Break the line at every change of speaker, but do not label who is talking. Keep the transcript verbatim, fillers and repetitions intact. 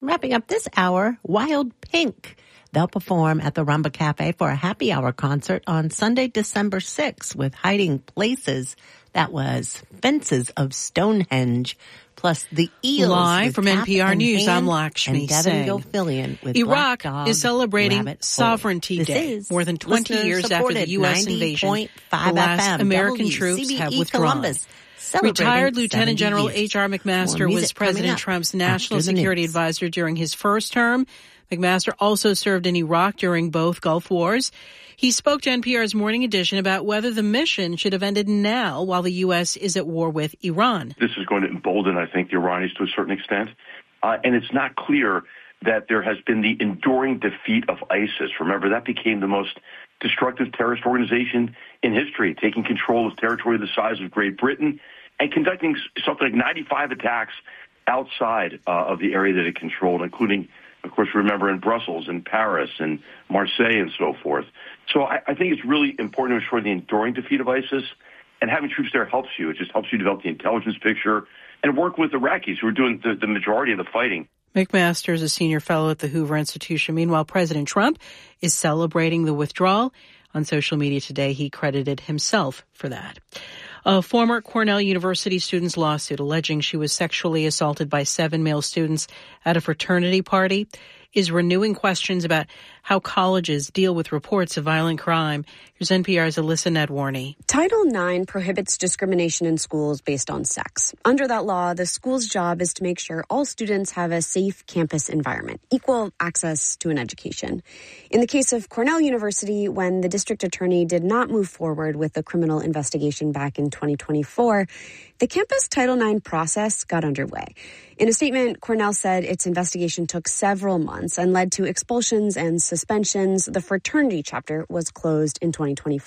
Wrapping up this hour, Wild Pink. They'll perform at the Rumba Cafe for a happy hour concert on Sunday, December sixth with Hiding Places. That was Fences of Stonehenge. Plus the Eels.
Live from N P R News,
Hand,
I'm Lakshmi
and Devin
Singh.
Gilfillian with
Iraq
Dog,
is celebrating
Rabbit,
Sovereignty
this
Day.
is
More than twenty years after the U S invasion, the last American troops have withdrawn. Retired Lieutenant General H R. McMaster was President Trump's national security advisor during his first term. McMaster also served in Iraq during both Gulf Wars. He spoke to N P R's Morning Edition about whether the mission should have ended now while the U S is at war with Iran.
This is going to embolden, I think, the Iranians to a certain extent. Uh, and it's not clear that there has been the enduring defeat of ISIS. Remember, that became the most destructive terrorist organization in history, taking control of territory the size of Great Britain and conducting something like ninety-five attacks outside uh, of the area that it controlled, including, of course, remember in Brussels and Paris and Marseille and so forth. So I, I think it's really important to ensure the enduring defeat of ISIS, and having troops there helps you. It just helps you develop the intelligence picture and work with Iraqis who are doing the, the majority of the fighting.
McMaster is a senior fellow at the Hoover Institution. Meanwhile, President Trump is celebrating the withdrawal. On social media today, he credited himself for that. A former Cornell University student's lawsuit alleging she was sexually assaulted by seven male students at a fraternity party is renewing questions about how colleges deal with reports of violent crime. Here's N P R's Alyssa Nedwarney.
Title nine prohibits discrimination in schools based on sex. Under that law, the school's job is to make sure all students have a safe campus environment, equal access to an education. In the case of Cornell University, when the district attorney did not move forward with the criminal investigation back in twenty twenty-four, the campus Title nine process got underway. In a statement, Cornell said its investigation took several months and led to expulsions and suspensions. The fraternity chapter was closed in twenty twenty-four.